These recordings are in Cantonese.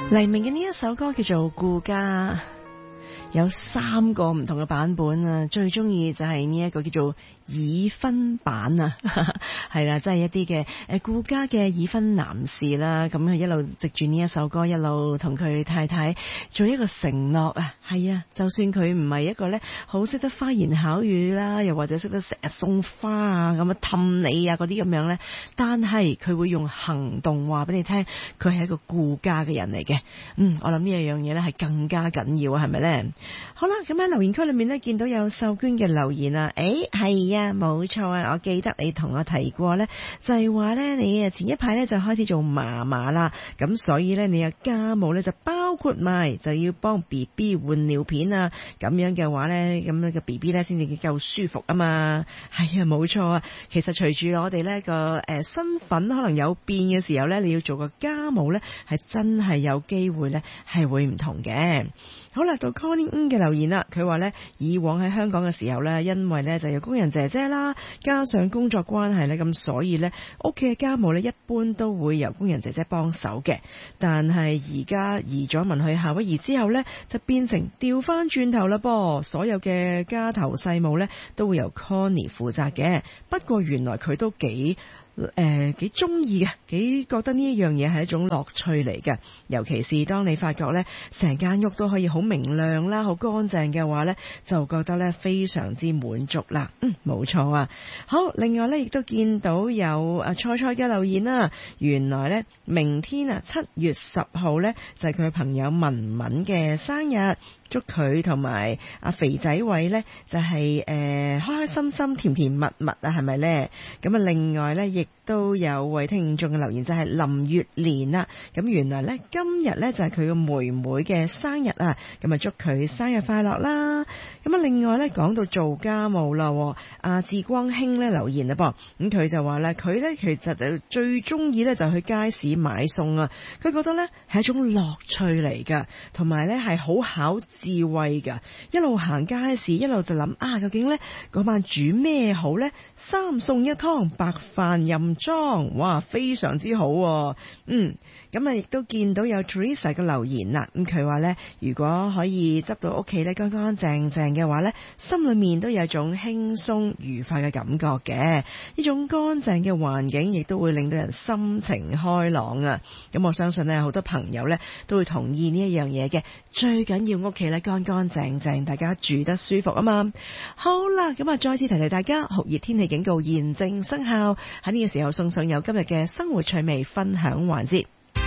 黎明嘅呢一首歌叫做《顧家》，有3個唔同嘅版本啊，最中意就係呢一個叫做已婚版啊，係啦，即係一啲嘅顧家嘅已婚男士啦，咁佢一路藉住呢一首歌，一路同佢太太做一個承諾啊，係啊，就算佢唔係一個咧好識得花言巧語啦，又或者識得成日送花啊，咁啊氹你啊嗰啲咁樣咧，但係佢會用行動話俾你聽，佢係一個顧家嘅人嚟嘅。我諗呢一樣嘢咧係更加緊要啊，係咪咧？好啦，咁喺留言區裏面咧見到有秀娟嘅留言啊，係啊，冇錯啊，我記得你同我提過咧，就係話咧你啊前一排咧就開始做嫲嫲啦，咁所以咧你嘅家務咧就包括埋就要幫 BB 換尿片啊，咁樣嘅話咧，咁樣嘅 BB 咧先至夠舒服啊嘛，係啊，冇錯啊，其實隨住我哋咧個身份可能有變嘅時候咧，你要做個家務咧係真係有機會咧係會唔同嘅。好啦，到 Connie 嘅留言啦，佢話呢，以往喺香港嘅時候呢，因為呢就有工人姐姐啦，加上工作關係呢，咁所以呢屋企嘅家務呢一般都會由工人姐姐幫手嘅。但係而家移咗民去夏威夷之後呢，就變成調翻轉頭啦噃，所有嘅家頭細務呢都會由 Connie 負責嘅。不過原來佢都幾中意嘅，幾覺得呢一樣嘢係一種樂趣嚟嘅，尤其是當你發覺呢成間屋都可以好明亮啦，好乾淨嘅話呢，就覺得呢非常之滿足啦。冇錯啊。好，另外呢亦都見到有菜菜嘅留言啦，原來呢明天啊7月10號呢就係佢朋友文文嘅生日，祝佢同埋阿肥仔偉呢就係開開心心甜甜蜜蜜啊，係咪呢？咁啊另外呢亦都有位聽眾嘅留言就係林月蓮啦，咁原來呢今日呢就係佢個妹妹嘅生日啊，咁啊祝佢生日快樂啦。咁啊另外呢講到做家務啦，阿志光興呢留言啦噃，咁佢就話咧佢呢其實就最中意呢就去街市買餸啊，佢覺得呢係一種樂趣嚟噶，同埋呢係好考智慧噶，一路行街市一路就諗究竟呢嗰晚煮咩好呢？3餸1湯白飯任裝，哇，非常之好喎。咁啊亦都見到有 Teresa 嘅留言啦，咁佢話呢如果可以執到屋企呢乾乾淨淨嘅話呢，心裏面都有一種輕鬆愉快嘅感覺嘅，呢種乾淨嘅環境亦都會令到人心情開朗啊。咁我相信呢好多朋友呢都會同意呢一樣嘢嘅，最緊要屋企呢乾乾淨淨，大家住得舒服啊嘛。好啦，咁啊再次提提大家，酷熱天氣警告現正生效，喺呢個時候送上有今日嘅生活趣味分享環節，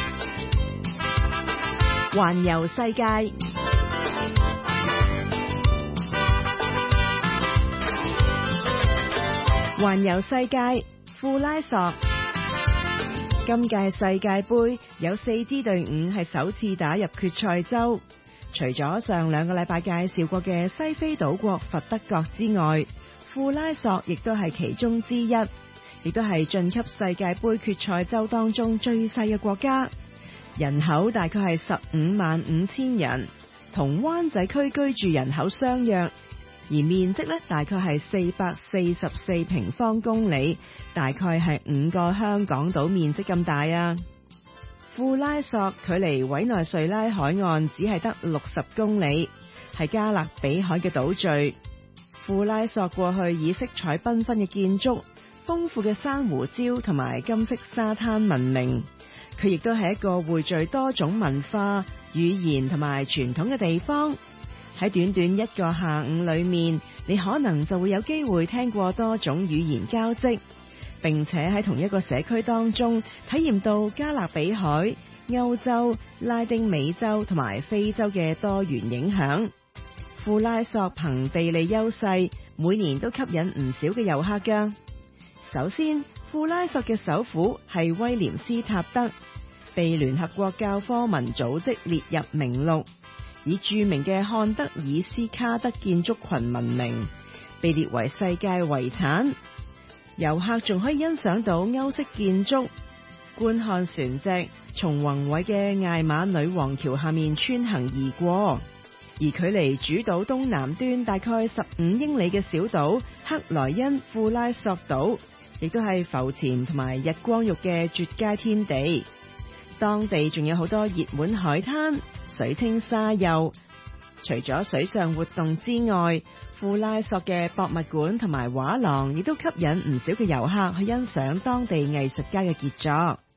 環遊世界。環遊世界，庫拉索。今屆世界盃有4支隊伍係首次打入決賽周，除咗上2個禮拜介紹過嘅西非島國佛得角之外，庫拉索亦都係其中之一，亦都係晉級世界盃決賽周當中最細嘅國家，人口大概係155000人，同灣仔區居住人口相若，而面積大概係444平方公里，大概係5個香港島面積咁大啊。庫拉索距離委內瑞拉海岸只係得60公里，係加勒比海嘅島嶼。庫拉索過去以色彩繽紛嘅建築、豐富嘅珊瑚礁同埋金色沙灘聞名，佢亦都係一個匯聚多種文化、語言同埋傳統嘅地方。喺短短1個下午裏面，你可能就會有機會聽過多種語言交織，並且喺同一個社區當中體驗到加勒比海、歐洲、拉丁美洲同埋非洲嘅多元影響。庫拉索憑地理優勢，每年都吸引唔少嘅遊客㗎。首先，庫拉索嘅首府係威廉斯塔德，被聯合國教科文組織列入名錄，以著名嘅漢德爾斯卡德建築群聞名，被列為世界遺產。遊客仲可以欣賞到歐式建築，觀看船隻從宏偉嘅艾瑪女王橋下面穿行而過。而距離主島東南端大概15英里嘅小島克萊恩庫拉索島，亦都係浮潛同埋日光浴嘅絕佳天地。 當地仲有好多熱門海灘，水清沙幼。除咗水上活動之外，庫拉索嘅博物館同埋畫廊亦都吸引唔少嘅遊客去欣賞當地藝術家嘅傑作。